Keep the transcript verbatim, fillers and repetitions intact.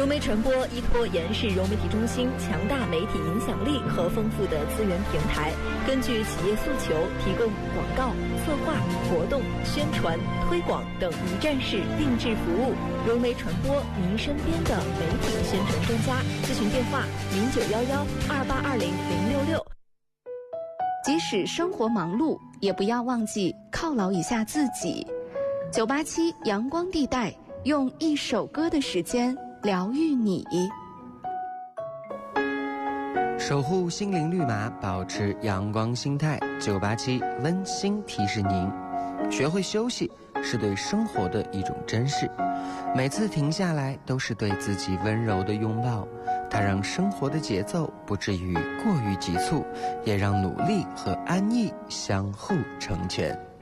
融媒传播依托延世融媒体中心强大媒体影响力和丰富的资源平台，根据企业诉求提供广告、策划、活动、宣传、推广等一站式定制服务。融媒传播，您身边的媒体宣传专家。咨询电话：零九幺幺二八二零零六六。 即使生活忙碌，也不要忘记犒劳一下自己。九八七阳光地带，用一首歌的时间疗愈你。 守护心灵绿码，保持阳光心态。九八七温馨提示您，学会休息是对生活的一种珍视，每次停下来都是对自己温柔的拥抱，它让生活的节奏不至于过于急促，也让努力和安逸相互成全。